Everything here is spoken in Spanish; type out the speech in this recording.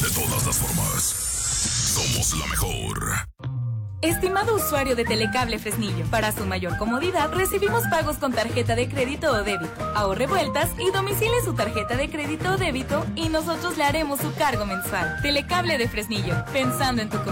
De todas las formas, somos la mejor. Estimado usuario de Telecable Fresnillo, para su mayor comodidad recibimos pagos con tarjeta de crédito o débito. Ahorre vueltas y domicile su tarjeta de crédito o débito y nosotros le haremos su cargo mensual. Telecable de Fresnillo, pensando en tu